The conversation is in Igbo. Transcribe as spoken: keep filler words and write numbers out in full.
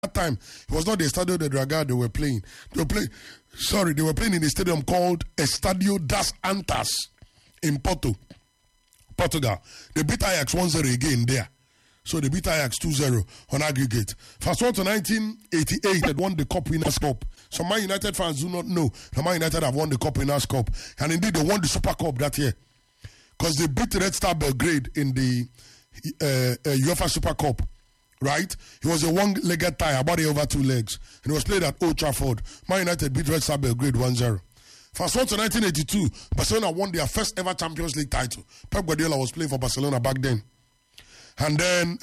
that time, it was not the Estadio de Dragão they were playing. They were playing, sorry, they were playing in a stadium called Estadio das Antas in Porto, Portugal. They beat Ajax one zero again there. So they beat Ajax two zero on aggregate. Fast forward to nineteen eighty-eight, they won the Cup Winners' Cup. Some Man United fans do not know that Man United have won the Cup Winners' Cup. And indeed, they won the Super Cup that year. Because they beat Red Star Belgrade in the uh, uh, UEFA Super Cup. Right? It was a one-legged tie, about over two legs. And it was played at Old Trafford. Man United beat Red Star Belgrade one zero. Fast forward to nineteen eighty-two, Barcelona won their first ever Champions League title. Pep Guardiola was playing for Barcelona back then. And then